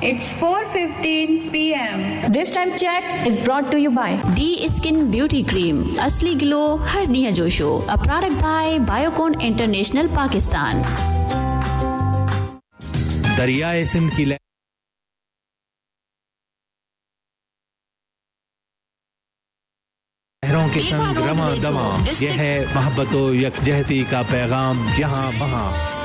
It's 4:15 p.m. This time check is brought to you by D Skin Beauty Cream. असली glow हर निया जोशो. A product by Biocon International Pakistan. दरियाए Sindh की लहरों के संग रमा दमा, यह है मोहब्बतो यकजहती का पैगाम यहाँ वहाँ.